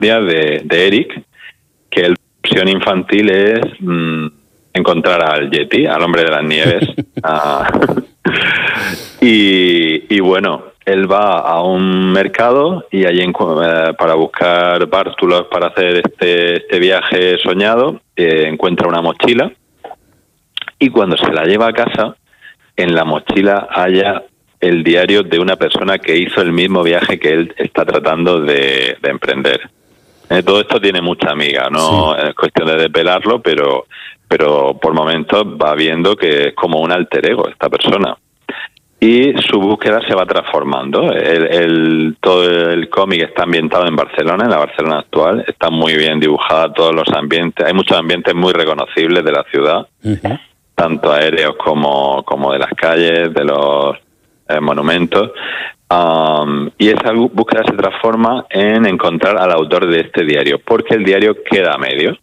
de Eric, que la opción infantil es encontrar al Yeti, al hombre de las nieves. Y bueno, él va a un mercado y allí para buscar bártulos para hacer este viaje soñado, encuentra una mochila, y cuando se la lleva a casa, en la mochila halla el diario de una persona que hizo el mismo viaje que él está tratando de emprender. Todo esto tiene mucha amiga, no es cuestión de desvelarlo, pero por momentos va viendo que es como un alter ego esta persona. Y su búsqueda se va transformando. Todo el cómic está ambientado en Barcelona, en la Barcelona actual. Está muy bien dibujada, todos los ambientes. Hay muchos ambientes muy reconocibles de la ciudad, tanto aéreos como de las calles, de los monumentos. Y esa búsqueda se transforma en encontrar al autor de este diario, porque el diario queda a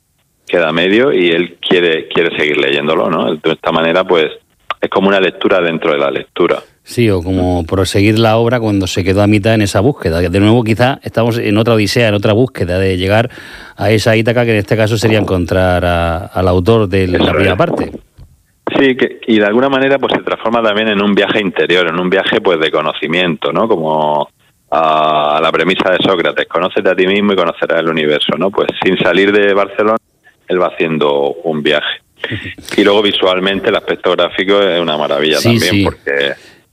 medio y él quiere seguir leyéndolo, ¿no? De esta manera, pues, es como una lectura dentro de la lectura. Sí, o como proseguir la obra cuando se quedó a mitad en esa búsqueda. De nuevo, quizá estamos en otra odisea, en otra búsqueda de llegar a esa Ítaca, que en este caso sería encontrar al autor de la primera parte. Sí, y de alguna manera pues se transforma también en un viaje interior, en un viaje pues de conocimiento, ¿no? Como a la premisa de Sócrates, conócete a ti mismo y conocerás el universo, ¿no? Pues sin salir de Barcelona, él va haciendo un viaje. Y luego visualmente el aspecto gráfico es una maravilla también, porque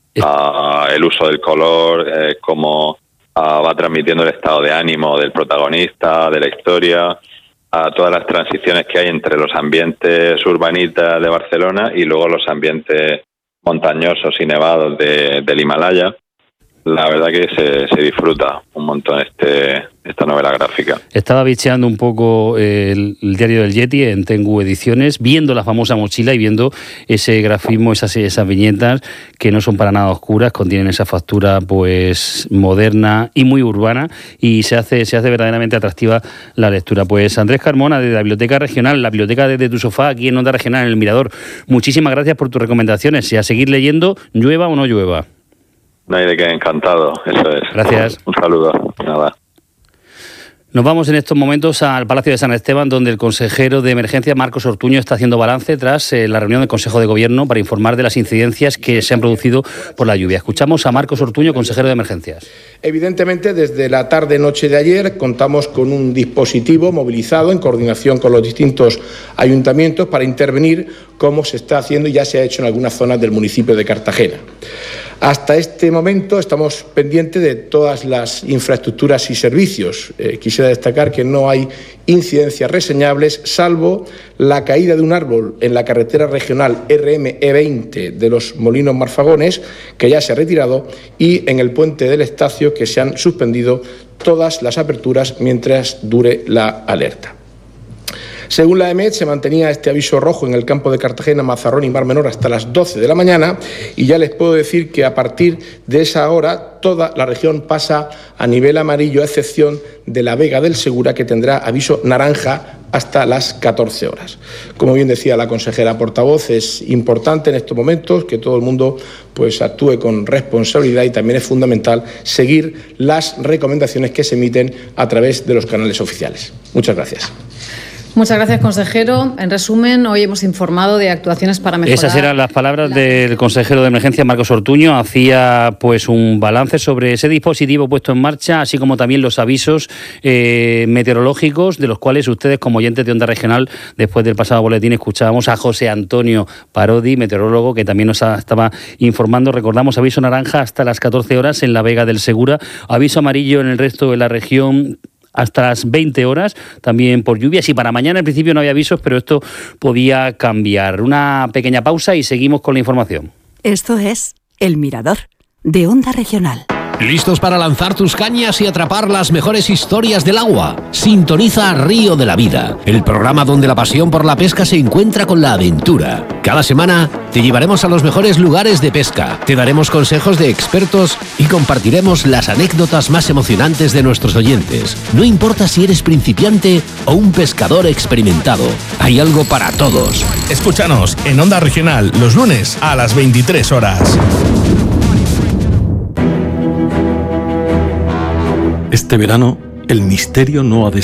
el uso del color, cómo va transmitiendo el estado de ánimo del protagonista, de la historia, a todas las transiciones que hay entre los ambientes urbanitas de Barcelona y luego los ambientes montañosos y nevados del Himalaya. La verdad que se disfruta un montón esta novela gráfica. Estaba bicheando un poco el diario del Yeti en Tengu Ediciones, viendo la famosa mochila y viendo ese grafismo, esas viñetas que no son para nada oscuras, contienen esa factura pues moderna y muy urbana, y se hace verdaderamente atractiva la lectura. Pues Andrés Carmona, de la Biblioteca Regional, la biblioteca desde tu sofá aquí en Onda Regional, en El Mirador, muchísimas gracias por tus recomendaciones y a seguir leyendo, llueva o no llueva. No hay de qué, encantado, eso es. Gracias. Un saludo, nada. Nos vamos en estos momentos al Palacio de San Esteban, donde el consejero de Emergencia, Marcos Ortuño, está haciendo balance tras la reunión del Consejo de Gobierno para informar de las incidencias que se han producido por la lluvia. Escuchamos a Marcos Ortuño, consejero de Emergencias. Evidentemente, desde la tarde-noche de ayer contamos con un dispositivo movilizado en coordinación con los distintos ayuntamientos para intervenir, como se está haciendo y ya se ha hecho en algunas zonas del municipio de Cartagena. Hasta este momento estamos pendientes de todas las infraestructuras y servicios. Quisiera destacar que no hay incidencias reseñables, salvo la caída de un árbol en la carretera regional RM-E20 de los Molinos Marfagones, que ya se ha retirado, y en el puente del Estacio, que se han suspendido todas las aperturas mientras dure la alerta. Según la EMET, se mantenía este aviso rojo en el campo de Cartagena, Mazarrón y Mar Menor hasta las 12 de la mañana, y ya les puedo decir que a partir de esa hora toda la región pasa a nivel amarillo, a excepción de la Vega del Segura, que tendrá aviso naranja hasta las 14 horas. Como bien decía la consejera portavoz, es importante en estos momentos que todo el mundo pues actúe con responsabilidad, y también es fundamental seguir las recomendaciones que se emiten a través de los canales oficiales. Muchas gracias. Muchas gracias, consejero. En resumen, hoy hemos informado de actuaciones para mejorar... Esas eran las palabras del consejero de Emergencia, Marcos Ortuño. Hacía pues un balance sobre ese dispositivo puesto en marcha, así como también los avisos meteorológicos, de los cuales ustedes, como oyentes de Onda Regional, después del pasado boletín, escuchábamos a José Antonio Parodi, meteorólogo, que también nos estaba informando. Recordamos, aviso naranja hasta las 14 horas en la Vega del Segura, aviso amarillo en el resto de la región hasta las 20 horas, también por lluvias, y para mañana en principio no había avisos, pero esto podía cambiar. Una pequeña pausa y seguimos con la información. Esto es El Mirador, de Onda Regional. ¿Listos para lanzar tus cañas y atrapar las mejores historias del agua? Sintoniza Río de la Vida, el programa donde la pasión por la pesca se encuentra con la aventura. Cada semana te llevaremos a los mejores lugares de pesca, te daremos consejos de expertos y compartiremos las anécdotas más emocionantes de nuestros oyentes. No importa si eres principiante o un pescador experimentado, hay algo para todos. Escúchanos en Onda Regional los lunes a las 23 horas. Este verano El misterio no ha